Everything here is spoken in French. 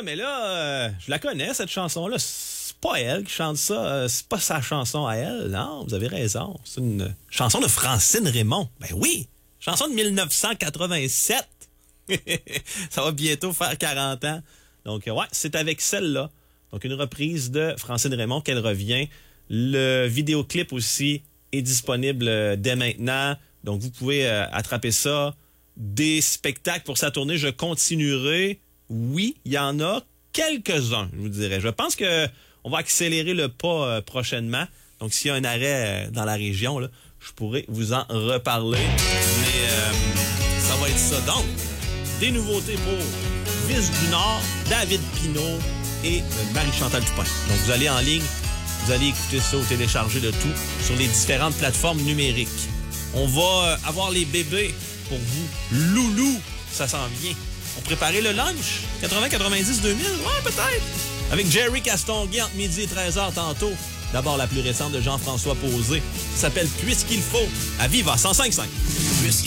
mais là, je la connais, cette chanson-là. C'est pas elle qui chante ça. C'est pas sa chanson à elle. Non, vous avez raison. C'est une chanson de Francine Raymond. Ben oui, chanson de 1987. Ça va bientôt faire 40 ans. Donc, ouais, c'est avec celle-là. Donc, une reprise de Francine Raymond qu'elle revient. Le vidéoclip aussi est disponible dès maintenant. Donc, vous pouvez attraper ça. Des spectacles pour sa tournée, je continuerai. Oui, il y en a quelques-uns, je vous dirais. Je pense que on va accélérer le pas prochainement. Donc, s'il y a un arrêt dans la région, là, je pourrais vous en reparler. Mais ça va être ça. Donc, des nouveautés pour Vis du Nord, David Pinault et Marie-Chantal Toupin. Donc, vous allez en ligne, vous allez écouter ça ou télécharger le tout sur les différentes plateformes numériques. On va avoir les bébés pour vous. Loulou, ça s'en vient. On préparait le lunch? 80, 90, 2000? Ouais, peut-être. Avec Jerry Castonguay entre midi et 13h tantôt. D'abord, la plus récente de Jean-François Posé. Ça s'appelle Puisqu'il faut. À Viva 105.5.